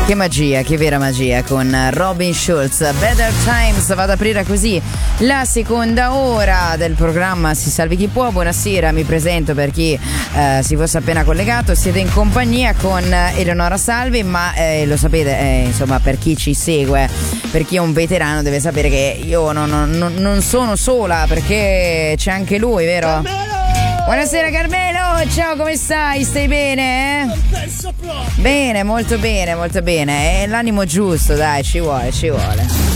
Che magia, che vera magia con Robin Schulz. Better Times va ad aprire così la seconda ora del programma Si Salvi Chi Può. Buonasera, mi presento per chi si fosse appena collegato. Siete in compagnia con Eleonora Salvi, ma lo sapete, insomma, per chi ci segue, per chi è un veterano deve sapere che io non sono sola, perché c'è anche lui, vero? Carmelo! Buonasera Carmelo, ciao, come stai? Stai bene? Non penso proprio. Bene, molto bene, molto bene. È l'animo giusto, dai, ci vuole.